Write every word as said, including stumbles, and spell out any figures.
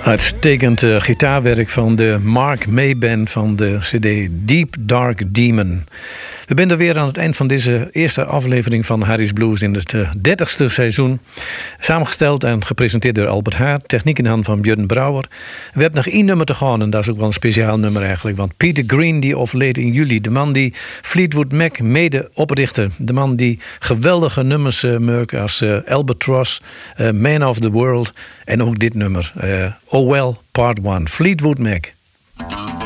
Uitstekend uh, gitaarwerk van de Mark May Band van de cd Deep Dark Demon. We zijn er weer aan het eind van deze eerste aflevering van Harry's Blues in het dertigste seizoen. Samengesteld en gepresenteerd door Albert Haar. Techniek in hand van Björn Brouwer. We hebben nog één nummer te gaan en dat is ook wel een speciaal nummer eigenlijk. Want Peter Green die overleed in juli. De man die Fleetwood Mac mede oprichtte. De man die geweldige nummers uh, maakt als uh, Albatross, uh, Man of the World. En ook dit nummer. Uh, oh Well Part one. Fleetwood Mac.